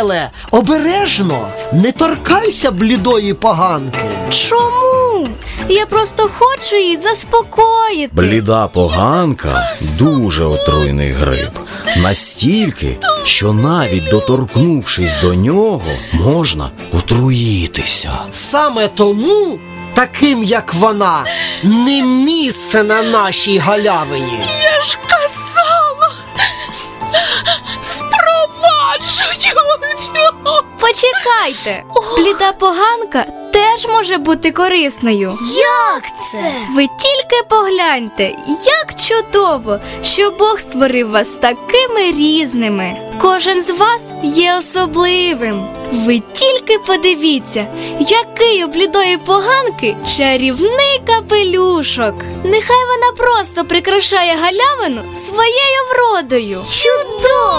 Ангеле, обережно, не торкайся блідої поганки. Чому? Я просто хочу її заспокоїти. Бліда поганка – дуже отруйний гриб. Настільки, що навіть доторкнувшись до нього, можна отруїтися. Саме тому таким, як вона, не місце на нашій галявині. Я ж казала, спроваджують. Почекайте, бліда поганка теж може бути корисною. Як це? Ви тільки погляньте, як чудово, що Бог створив вас такими різними. Кожен з вас є особливим. Ви тільки подивіться, який у блідої поганки чарівний капелюшок. Нехай вона просто прикрашає галявину своєю вродою. Чудово!